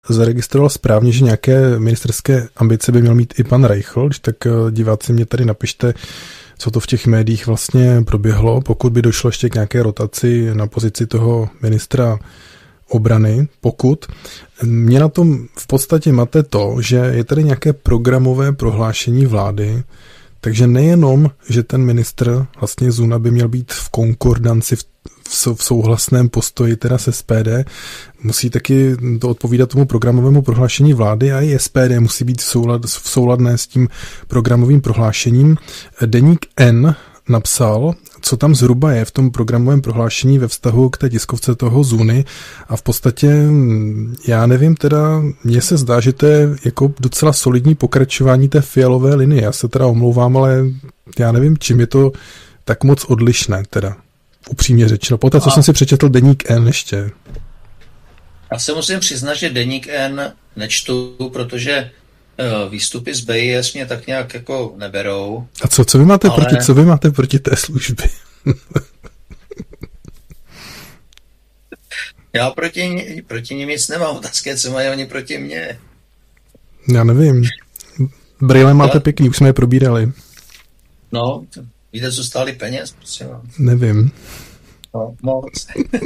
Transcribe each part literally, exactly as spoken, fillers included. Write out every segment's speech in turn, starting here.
zaregistroval správně, že nějaké ministerské ambice by měl mít i pan Reichl, když tak diváci mě tady napište, co to v těch médiích vlastně proběhlo, pokud by došlo ještě k nějaké rotaci na pozici toho ministra obrany, pokud. Mě na tom v podstatě mate to, že je tady nějaké programové prohlášení vlády, takže nejenom, že ten ministr vlastně Zuna by měl být v konkordanci, v, v souhlasném postoji teda s S P D, musí taky to odpovídat tomu programovému prohlášení vlády a i S P D musí být v, soulad, v souladné s tím programovým prohlášením. Deník N napsal, co tam zhruba je v tom programovém prohlášení ve vztahu k té tiskovce toho Zuny a v podstatě já nevím teda, mně se zdá, že to je jako docela solidní pokračování té Fialové linie. Já se teda omlouvám, ale já nevím, čím je to tak moc odlišné teda, upřímně řečeno. Poté, co a... jsem si přečetl Deník N ještě. Já se musím přiznat, že Deník N nečtu, protože výstupy z B I S mě tak nějak jako neberou. A co, co vy máte ale... proti, co vy máte proti té služby? Já proti, proti ním nic nemám. Otázka, co mají oni proti mně. Já nevím. Brýle máte Já... pěkný, už jsme je probírali. No, víte, co stály peněz? Prostě mám. Nevím. No, moc.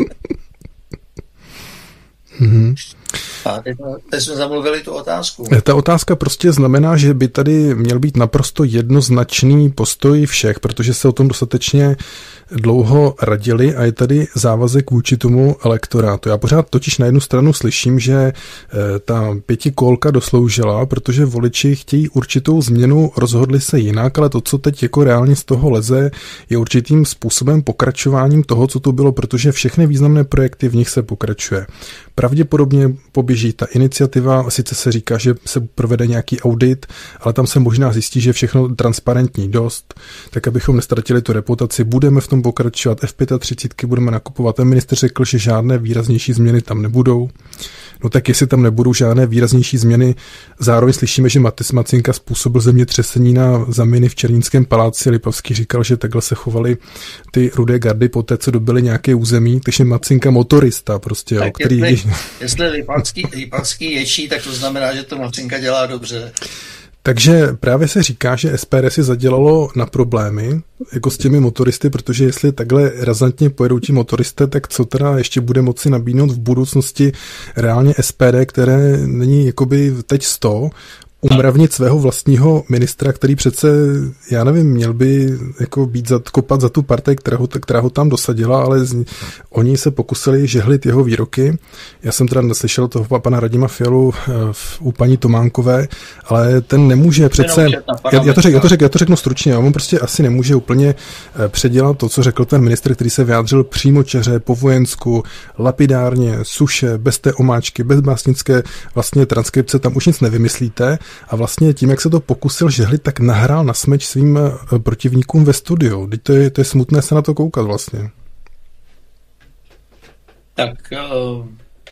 Mhm. A teď, teď jsme zamluvili tu otázku. Ta otázka prostě znamená, že by tady měl být naprosto jednoznačný postoj všech, protože se o tom dostatečně dlouho radili a je tady závazek vůči tomu elektorátu. Já pořád totiž na jednu stranu slyším, že ta pětikólka dosloužila, protože voliči chtějí určitou změnu, rozhodli se jinak, ale to, co teď jako reálně z toho leze, je určitým způsobem pokračováním toho, co tu bylo, protože všechny významné projekty v nich se pokračuje. Pravděpodobně poběží ta iniciativa, sice se říká, že se provede nějaký audit, ale tam se možná zjistí, že je všechno transparentní dost, tak abychom nestratili tu reputaci, budeme v tom pokračovat, F třicet pět budeme nakupovat. Ten ministr řekl, že žádné výraznější změny tam nebudou. No tak jestli tam nebudou žádné výraznější změny, zároveň slyšíme, že Matis Macinka způsobil zemětřesení na zaminy v Černínském paláci. Lipavský říkal, že takhle se chovaly ty rudé gardy po té, co dobyly nějaké území, takže Macinka motorista prostě. Tak jo, který... jestli, jestli Lipavský, Lipavský ječí, tak to znamená, že to Macinka dělá dobře. Takže právě se říká, že S P D si zadělalo na problémy jako s těmi motoristy, protože jestli takhle razantně pojedou ti motoristé, tak co teda ještě bude moci nabídnout v budoucnosti reálně S P D, které není jakoby teď sto, umravnit svého vlastního ministra, který přece, já nevím, měl by jako být za, kopat za tu partaj, která ho, která ho tam dosadila, ale z, oni se pokusili žehlit jeho výroky. Já jsem teda neslyšel toho pana Radima Fialu v, u paní Tománkové, ale ten nemůže přece, já, já, to řek, já, to řek, já to řeknu stručně, on prostě asi nemůže úplně předělat to, co řekl ten ministr, který se vyjádřil přímočaře, po vojensku, lapidárně, suše, bez té omáčky, bez básnické vlastně transkripce, tam už nic nevymyslíte. A vlastně tím, jak se to pokusil žehlit, tak nahrál na smeč svým protivníkům ve studiu. Teď to je, to je smutné se na to koukat vlastně. Tak uh,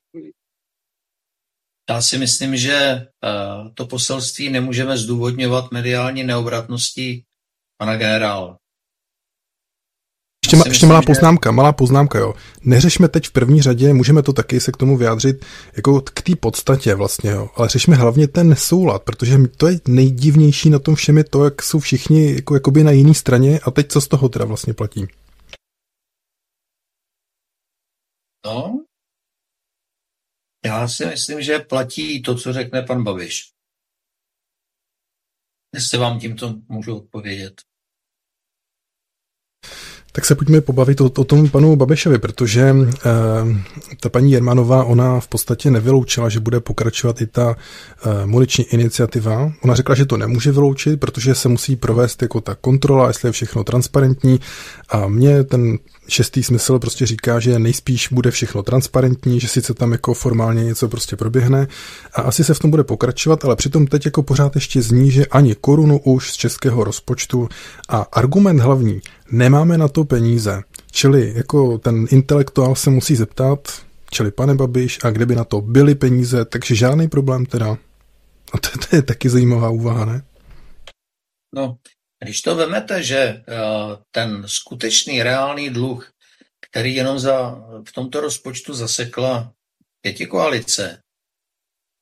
já si myslím, že uh, to poselství nemůžeme zdůvodňovat mediální neobratností pana generála. Ještě, ma, ještě malá poznámka, malá poznámka, jo. Neřešme teď v první řadě, můžeme to taky se k tomu vyjádřit jako k té podstatě vlastně, jo. Ale řešme hlavně ten nesoulad, protože to je nejdivnější na tom všem je to, jak jsou všichni jako, jakoby na jiné straně a teď co z toho teda vlastně platí? No, já si myslím, že platí to, co řekne pan Babiš. Jestli vám tímto můžu odpovědět. Tak se pojďme pobavit o, o tom panu Babišovi, protože eh, ta paní Jermanová, ona v podstatě nevyloučila, že bude pokračovat i ta eh, muniční iniciativa. Ona řekla, že to nemůže vyloučit, protože se musí provést jako ta kontrola, jestli je všechno transparentní. A mně ten šestý smysl prostě říká, že nejspíš bude všechno transparentní, že sice tam jako formálně něco prostě proběhne a asi se v tom bude pokračovat, ale přitom teď jako pořád ještě zní, že ani korunu už z českého rozpočtu a argument hlavní, nemáme na to peníze. Čili jako ten intelektuál se musí zeptat, čili pane Babiš, a kde by na to byly peníze, takže žádný problém teda. A to, to je taky zajímavá úvaha, ne? No, když to vemete, že uh, ten skutečný reálný dluh, který jenom za, v tomto rozpočtu zasekla pětikoalice,